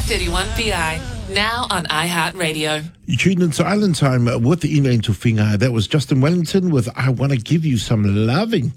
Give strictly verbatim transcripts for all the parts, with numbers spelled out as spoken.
thirty-one P I, now on iHeartRadio. You tuned into Island Time with the Elaine Tufinga. That was Justin Wellington with I Want to Give You Some Loving.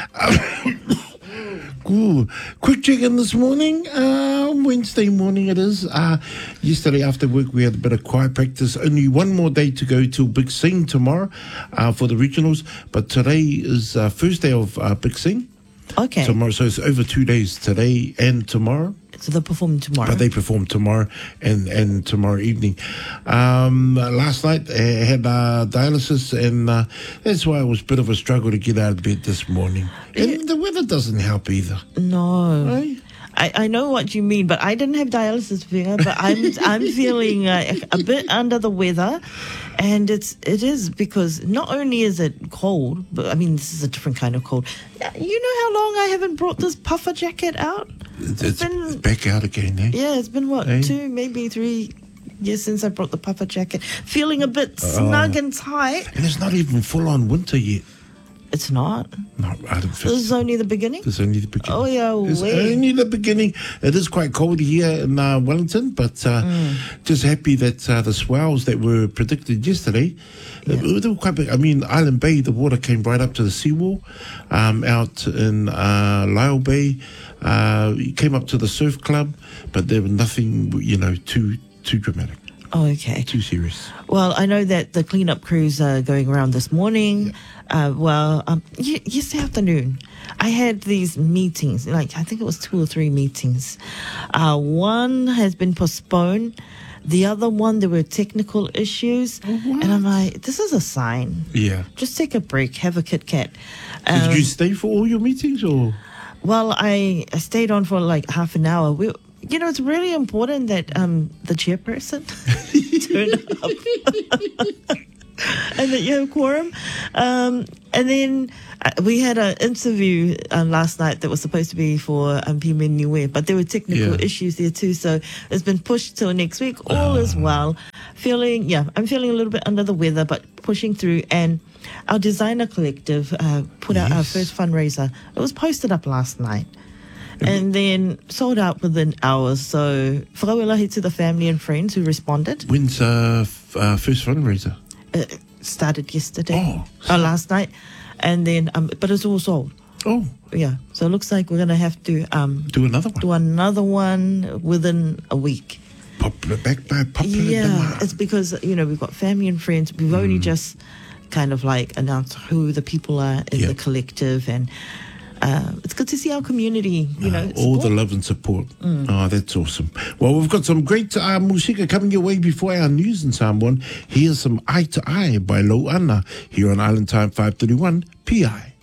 Ooh, quick check-in this morning. Uh, Wednesday morning it is. Uh, yesterday after work we had a bit of choir practice. Only one more day to go till Big Sing tomorrow uh, for the regionals. But today is uh, first day of uh, Big Sing. Okay. Tomorrow, so it's over two days, today and tomorrow. So they'll perform tomorrow. But they perform tomorrow and, and tomorrow evening. Um, last night I had uh, dialysis, and uh, that's why it was a bit of a struggle to get out of bed this morning. And yeah. The weather doesn't help either. No. Right? I, I know what you mean, but I didn't have dialysis, Finger, but I'm I'm feeling uh, a bit under the weather, and it's it is because not only is it cold, but I mean this is a different kind of cold. You know how long I haven't brought this puffer jacket out? It's, it's been back out again, eh? Yeah, it's been what eh? two, maybe three years since I brought the puffer jacket. Feeling a bit snug uh, and tight, and it's not even full on winter yet. It's not? No, I don't think This is only the beginning? This is only the beginning. Oh, yeah, It's wait. only the beginning. It is quite cold here in uh, Wellington, but uh, mm. just happy that uh, the swells that were predicted yesterday, yeah. uh, they were quite big. I mean, Island Bay, the water came right up to the seawall. Um, out in uh, Lyle Bay, uh, it came up to the surf club, but there was nothing, you know, too too dramatic. Oh, okay. Too serious. Well, I know that the cleanup crews are going around this morning. Yeah. Uh, well, um, y- yesterday afternoon, I had these meetings, like I think it was two or three meetings. Uh, one has been postponed. The other one, there were technical issues. What? And I'm like, this is a sign. Yeah. Just take a break, have a Kit Kat. Um, Did you Um, stay for all your meetings, or? Well, I, I stayed on for like half an hour. We, you know, it's really important that um, the chairperson turn up. And that you have quorum. Um, and then uh, we had an interview uh, last night that was supposed to be for um, Pime Niue, but there were technical yeah. issues there too, so it's been pushed till next week. All uh. is well. Feeling, yeah, I'm feeling a little bit under the weather, but pushing through. And our designer collective uh, put yes. out our first fundraiser. It was posted up last night. And then sold out within hours. So, whakawelahi to the family and friends who responded. When's uh, f- uh, first fundraiser? It started yesterday. Oh. oh last night. And then, um, but it's all sold. Oh. Yeah. So it looks like we're going to have to um, do another one. Do another one within a week. Popular, back by popular Yeah. demand. It's because, you know, we've got family and friends. We've mm. only just kind of like announced who the people are in yep. the collective, and Uh, it's good to see our community, you know. Uh, all the love and support. Mm. Oh, that's awesome. Well, we've got some great uh, musika coming your way before our news in Samoan. Here's some Eye to Eye by Lo Ana here on Island Time five thirty-one P I.